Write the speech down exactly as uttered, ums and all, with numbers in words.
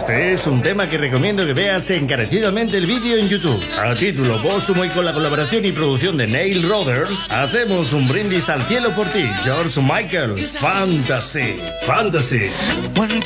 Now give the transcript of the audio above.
Este es un tema que recomiendo que veas encarecidamente el vídeo en YouTube. A título póstumo y con la colaboración y producción de Neil Rodgers, hacemos un brindis al cielo por ti, George Michael. Fantasy, Fantasy.